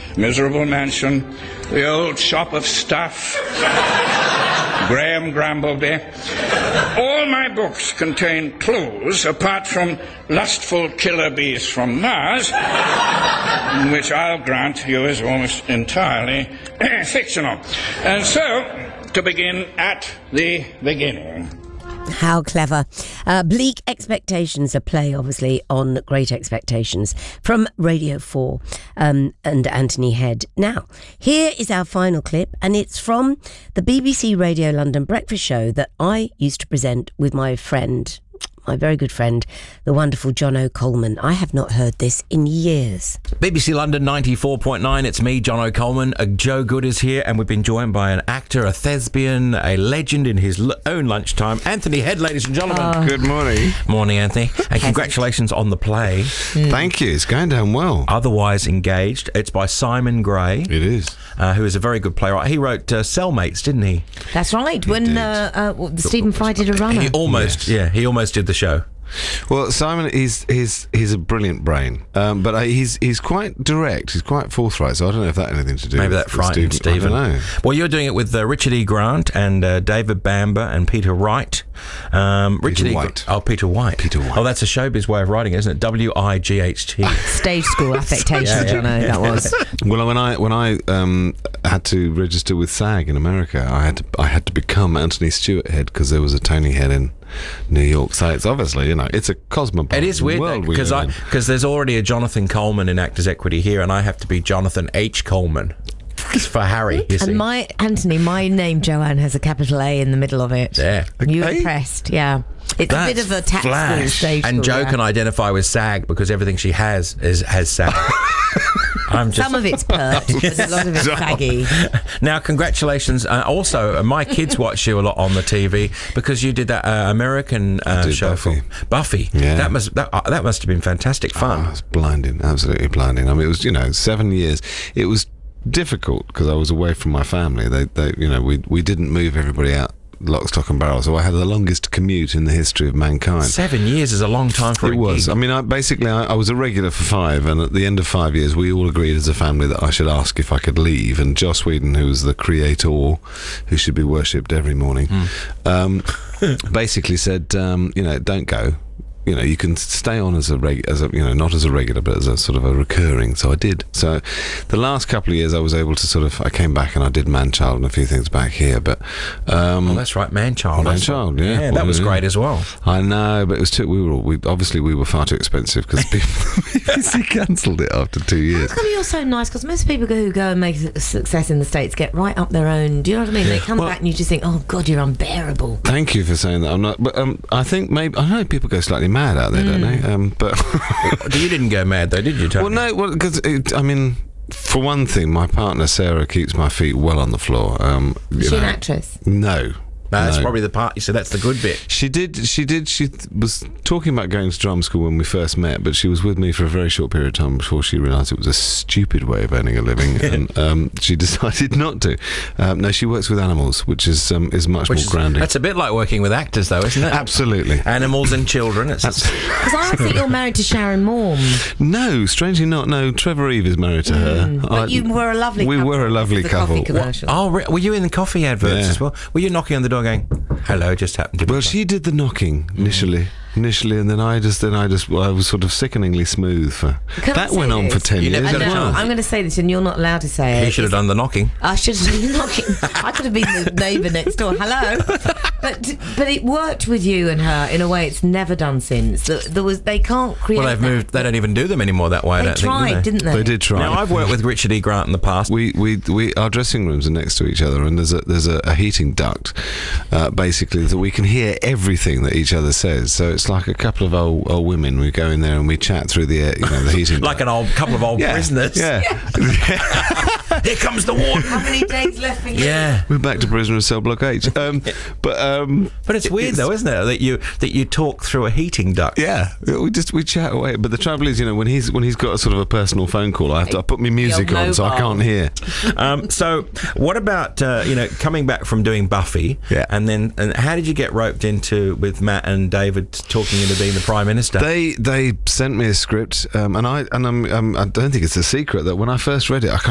miserable mansion, the old shop of stuff, Graham Grambleby. All my books contain clues, apart from Lustful Killer Bees from Mars, which I'll grant you is almost entirely fictional. And so, to begin at the beginning. How clever. Bleak Expectations, a play, obviously, on Great Expectations from Radio 4 and Anthony Head. Now, here is our final clip, and it's from the BBC Radio London breakfast show that I used to present with my friend, my very good friend, the wonderful John O'Coleman. I have not heard this in years. BBC London 94.9, it's me, John O'Coleman. Joe Good is here, and we've been joined by an actor, a thespian, a legend in his own lunchtime, Anthony Head, ladies and gentlemen. Good morning. Morning, Anthony. And congratulations on the play. Thank you. It's going down well. Otherwise Engaged. It's by Simon Gray. It is. Who is a very good playwright. He wrote Cellmates, didn't he? That's right. When Stephen Fry did a runner. He almost did the show. Well, Simon, he's a brilliant brain, but he's quite direct. He's quite forthright. So I don't know if that had anything to do. Maybe with that frightened Stephen. I don't know. Well, you're doing it with Richard E. Grant and David Bamber and Peter Wright. Peter White. Peter White. Peter White. Oh, that's a showbiz way of writing, isn't it? Wight. Stage school affectation, Jono, that was. Well, when I had to register with SAG in America, I had to become Anthony Stewart Head because there was a Tony Head in New York. So it's obviously, it's a cosmopolitan It is weird world because there's already a Jonathan Coleman in Actors Equity here, and I have to be Jonathan H. Coleman. For Harry, you see. And my name, Joanne, has a capital A in the middle of it. Yeah. You impressed, yeah. It's a bit of a tax school stage. And Joe can identify with SAG because everything she has SAG. Some of it's pert, but a lot of it's saggy. Now, congratulations. Also, my kids watch you a lot on the TV because you did that American show Buffy. for Buffy. Yeah. That must have been fantastic fun. It was blinding, absolutely blinding. I mean, it was 7 years. It was difficult because I was away from my family. We didn't move everybody out lock, stock and barrel, so I had the longest commute in the history of mankind. 7 years is a long time for a gig. It was. I mean, I was a regular for 5, and at the end of 5 years, we all agreed as a family that I should ask if I could leave. And Joss Whedon, who was the creator, who should be worshipped every morning, basically said, don't go. You can stay on as not as a regular, but as a sort of a recurring. So I did. So the last couple of years, I was able to I came back and I did Manchild and a few things back here. But that's right, Manchild. Yeah, that was great as well. I know, but it was too. We were far too expensive because BBC cancelled it after 2 years. How come you're so nice? Because most people who go and make success in the States get right up their own. Do you know what I mean? They come back and you just think, oh God, you're unbearable. Thank you for saying that. I'm not, but I think maybe I know people go slightly mad out there, don't they? But you didn't go mad though, did you, Tony? Well, no, because for one thing, my partner Sarah keeps my feet well on the floor. Is she an actress? No. That's probably the part. So that's the good bit. She did. She was talking about going to drama school when we first met, but she was with me for a very short period of time before she realised it was a stupid way of earning a living, and she decided not to. No, she works with animals, which is much more grounding. That's a bit like working with actors, though, isn't it? Absolutely. Animals and children. Because I think you're married to Sharon Morm. No, strangely not. No, Trevor Eve is married to her. But you were a lovely couple. We were a lovely couple. Coffee commercial. Were you in the coffee adverts as well? Were you knocking on the door going, hello, just happened to be... Well, she did the knocking initially, and then I was sort of sickeningly smooth for... That went on for 10 years. I'm going to say this, and you're not allowed to say it. He should have done the knocking. I should have done the knocking. I could have been the neighbour next door. Hello. But it worked with you and her in a way it's never done since. They can't create... Well, they've moved... They don't even do them anymore that way, I don't think, do they? Didn't they? They did try. Now, I've worked with Richard E. Grant in the past. Our dressing rooms are next to each other, and there's a heating duct, basically, that we can hear everything that each other says. So it's like a couple of old women. We go in there and we chat through the heating like duct. a couple of old prisoners. Yeah. Here comes the warden. How many days left for you? Yeah. We're back to prisoner of cell block H. But it's weird though, isn't it, that you talk through a heating duct? Yeah, we chat away. But the trouble is, when he's got a sort of a personal phone call, I put my music on so I can't hear. So what about coming back from doing Buffy? Yeah. And how did you get roped into with Matt and David talking into being the Prime Minister? They sent me a script, and I don't think it's a secret that when I first read it, I